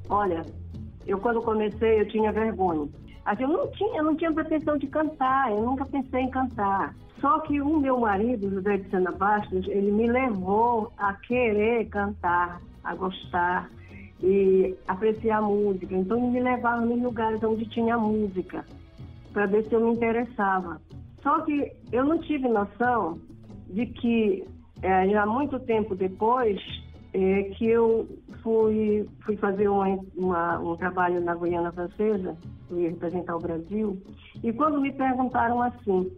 Olha, eu quando comecei eu tinha vergonha. Assim, eu não tinha pretensão de cantar, eu nunca pensei em cantar. Só que o meu marido, José de Sena Bastos, ele me levou a querer cantar, a gostar e apreciar a música. Então ele me levava nos lugares onde tinha música, para ver se eu me interessava. Só que eu não tive noção de que, já muito tempo depois, que eu fui fazer um trabalho na Guiana Francesa, fui representar o Brasil, e quando me perguntaram assim,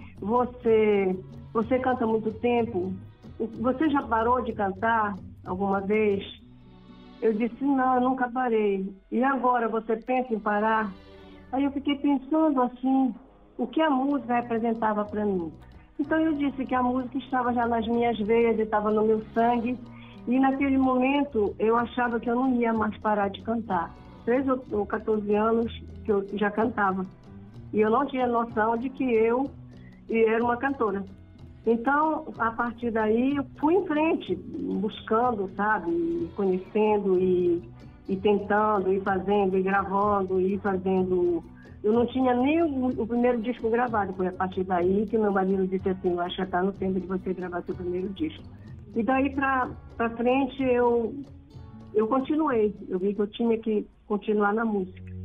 você canta há muito tempo? Você já parou de cantar alguma vez? Eu disse, não, eu nunca parei. E agora, você pensa em parar? Aí eu fiquei pensando assim, o que a música representava para mim. Então eu disse que a música estava já nas minhas veias, estava no meu sangue, e naquele momento eu achava que eu não ia mais parar de cantar. 13 ou 14 anos que eu já cantava. E eu não tinha noção de que eu era uma cantora. Então, a partir daí, eu fui em frente, buscando, sabe, conhecendo e tentando, e fazendo, e gravando, e fazendo. Eu não tinha nem o primeiro disco gravado, foi a partir daí que meu marido disse assim, eu acho que está no tempo de você gravar seu primeiro disco. E daí para frente eu continuei, eu vi que eu tinha que continuar na música.